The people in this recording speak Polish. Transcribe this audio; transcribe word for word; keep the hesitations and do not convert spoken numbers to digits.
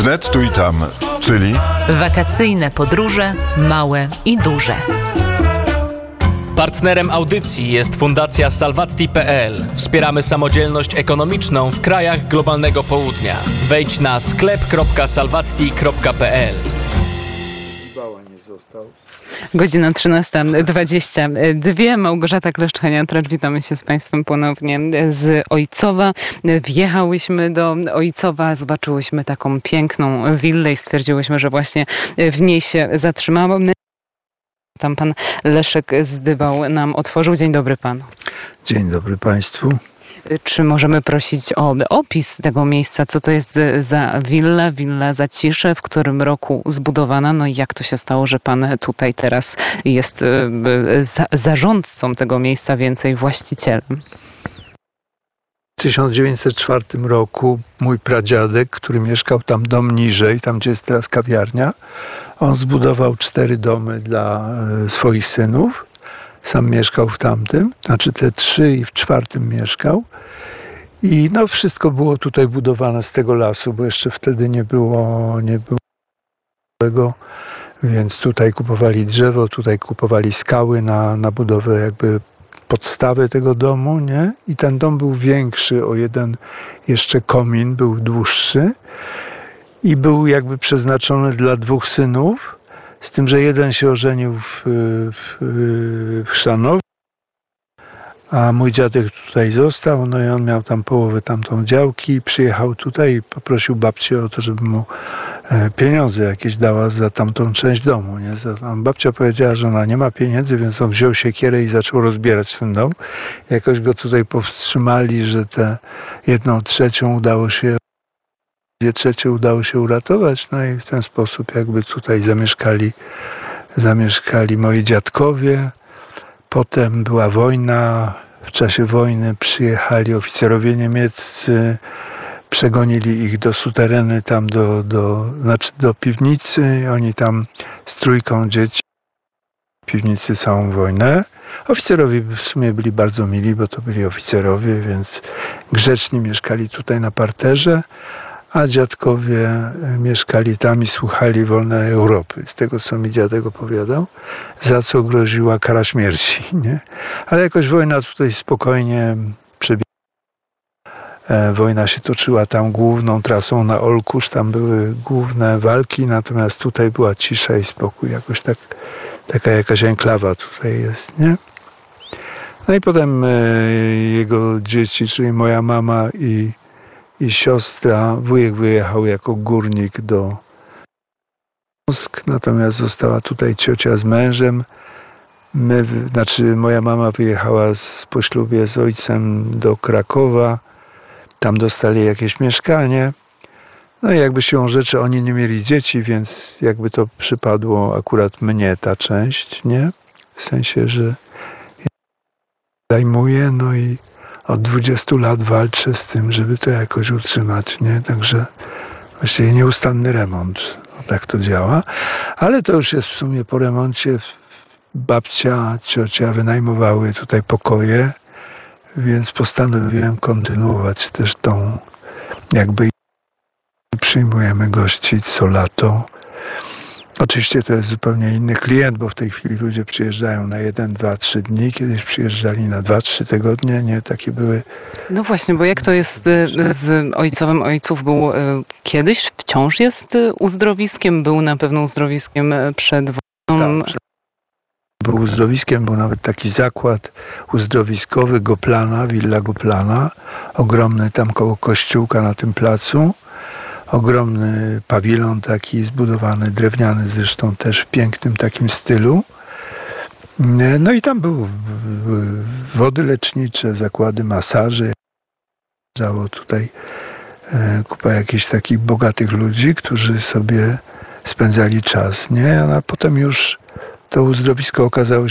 Wnet tu i tam, czyli wakacyjne podróże małe i duże. Partnerem audycji jest Fundacja Salvatti kropka pe el. Wspieramy samodzielność ekonomiczną w krajach globalnego południa. Wejdź na sklep kropka salvatti kropka pe el. Godzina trzynasta dwadzieścia dwa. Małgorzata Kleszczak-Tracz, witamy się z Państwem ponownie z Ojcowa. Wjechałyśmy do Ojcowa, zobaczyłyśmy taką piękną willę i stwierdziłyśmy, że właśnie w niej się zatrzymamy. Tam pan Leszek Zdybał nam otworzył. Dzień dobry panu. Dzień dobry Państwu. Czy możemy prosić o opis tego miejsca? Co to jest za willa, willa Zacisze, w którym roku zbudowana? No i jak to się stało, że pan tutaj teraz jest za, zarządcą tego miejsca, więcej właścicielem? W tysiąc dziewięćset czwartym roku mój pradziadek, który mieszkał tam dom niżej, tam gdzie jest teraz kawiarnia, on zbudował cztery domy dla swoich synów. Sam mieszkał w tamtym, znaczy te trzy i w czwartym mieszkał. I no wszystko było tutaj budowane z tego lasu, bo jeszcze wtedy nie było, nie było tego, więc tutaj kupowali drzewo, tutaj kupowali skały na, na budowę jakby podstawy tego domu, nie? I ten dom był większy o jeden jeszcze komin, był dłuższy i był jakby przeznaczony dla dwóch synów. Z tym, że jeden się ożenił w, w, w Chrzanowie, a mój dziadek tutaj został, no i on miał tam połowę tamtą działki, przyjechał tutaj i poprosił babcię o to, żeby mu pieniądze jakieś dała za tamtą część domu. Nie? Babcia powiedziała, że ona nie ma pieniędzy, więc on wziął siekierę i zaczął rozbierać ten dom. Jakoś go tutaj powstrzymali, że tę jedną trzecią udało się Dwie trzecie udało się uratować, no i w ten sposób jakby tutaj zamieszkali, zamieszkali moi dziadkowie. Potem była wojna, w czasie wojny przyjechali oficerowie niemieccy, przegonili ich do sutereny, tam do, do, znaczy do piwnicy, oni tam z trójką dzieci w piwnicy całą wojnę. Oficerowie w sumie byli bardzo mili, bo to byli oficerowie, więc grzeczni mieszkali tutaj na parterze, a dziadkowie mieszkali tam i słuchali wolnej Europy. Z tego, co mi dziadek opowiadał, za co groziła kara śmierci. Nie? Ale jakoś wojna tutaj spokojnie przebiegła. E, wojna się toczyła tam główną trasą na Olkusz, tam były główne walki, natomiast tutaj była cisza i spokój. Jakoś tak, taka jakaś enklawa tutaj jest, nie? No i potem e, jego dzieci, czyli moja mama i I siostra, wujek wyjechał jako górnik do Mosk, natomiast została tutaj ciocia z mężem. My, znaczy moja mama wyjechała z, po ślubie z ojcem do Krakowa. Tam dostali jakieś mieszkanie. No i jakby siłą rzeczy oni nie mieli dzieci, więc jakby to przypadło akurat mnie ta część, nie? W sensie, że ja zajmuję, no i od dwudziestu lat walczę z tym, żeby to jakoś utrzymać, nie? Także właściwie nieustanny remont. No tak to działa. Ale to już jest w sumie po remoncie. Babcia, ciocia wynajmowały tutaj pokoje, więc postanowiłem kontynuować też tą jakby przyjmujemy gości co lato. Oczywiście to jest zupełnie inny klient, bo w tej chwili ludzie przyjeżdżają na jeden, dwa, trzy dni. Kiedyś przyjeżdżali na dwa, trzy tygodnie, nie? Takie były... No właśnie, bo jak to jest z Ojcowem Ojców? Był kiedyś, wciąż jest uzdrowiskiem, był na pewno uzdrowiskiem przed wojną. Tak, był uzdrowiskiem, był nawet taki zakład uzdrowiskowy Goplana, willa Goplana, ogromny tam koło kościółka na tym placu. Ogromny pawilon taki zbudowany, drewniany zresztą też w pięknym takim stylu. No i tam były wody lecznicze, zakłady masaży. Leżało tutaj kupa jakichś takich bogatych ludzi, którzy sobie spędzali czas, nie? A potem już to uzdrowisko okazało się